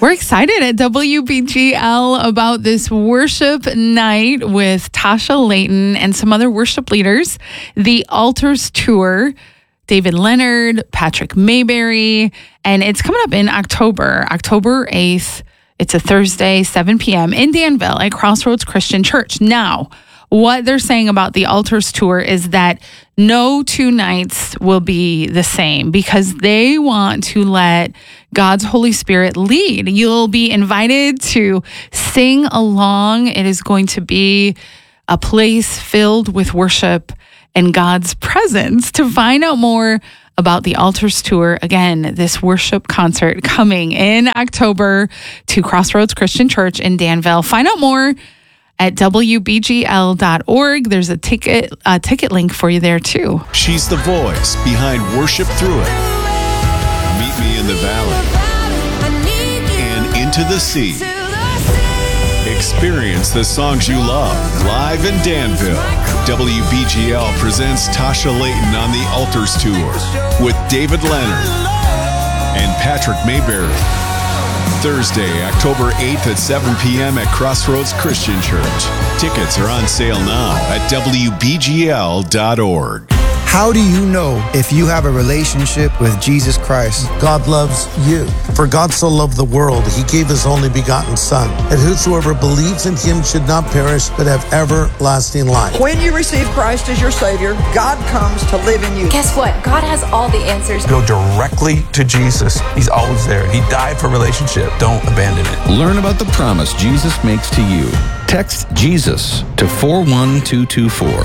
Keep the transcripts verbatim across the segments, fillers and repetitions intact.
We're excited at W B G L about this worship night with Tasha Layton and some other worship leaders. The Altars Tour, David Leonard, Patrick Mayberry, and it's coming up in October, October eighth. It's a Thursday, seven p.m. in Danville at Crossroads Christian Church. Now, what they're saying about the Altars Tour is that no two nights will be the same because they want to let God's Holy Spirit lead. You'll be invited to sing along. It is going to be a place filled with worship and God's presence. To find out more about the Altars Tour, again, this worship concert coming in October to Crossroads Christian Church in Danville. Find out more at W B G L dot org. There's a ticket a ticket link for you there too. She's the voice behind Worship Through It, Meet Me in the Valley, and Into the Sea. Experience the songs you love live in Danville. W B G L presents Tasha Layton on the Altars Tour with David Leonard and Patrick Mayberry. Thursday, October eighth at seven p.m. at Crossroads Christian Church. Tickets are on sale now at W B G L dot org. How do you know if you have a relationship with Jesus Christ? God loves you. For God so loved the world, he gave his only begotten Son, that whosoever believes in him should not perish, but have everlasting life. When you receive Christ as your Savior, God comes to live in you. Guess what? God has all the answers. Go directly to Jesus. He's always there. He died for relationship. Don't abandon it. Learn about the promise Jesus makes to you. Text Jesus to four one two two four.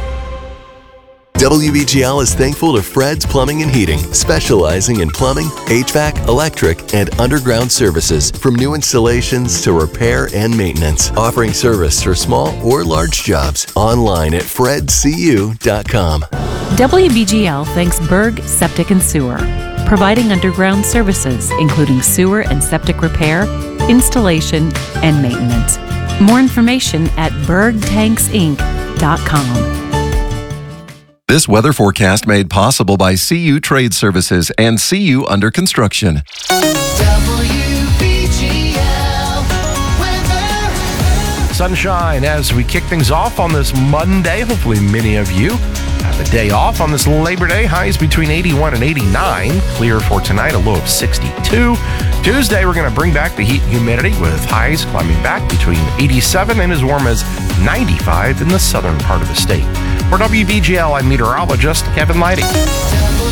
W B G L is thankful to Fred's Plumbing and Heating, specializing in plumbing, H V A C, electric, and underground services, from new installations to repair and maintenance, offering service for small or large jobs. Online at fred c u dot com. W B G L thanks Berg Septic and Sewer, providing underground services, including sewer and septic repair, installation, and maintenance. More information at berg tanks inc dot com. This weather forecast made possible by C U Trade Services and C U Under Construction. W B G L weather. Sunshine as we kick things off on this Monday. Hopefully many of you have a day off on this Labor Day. Highs between eighty-one and eighty-nine. Clear for tonight, a low of sixty-two. Tuesday, we're going to bring back the heat and humidity with highs climbing back between eighty-seven and as warm as ninety-five in the southern part of the state. For W B G L, I'm meteorologist Kevin Lighty.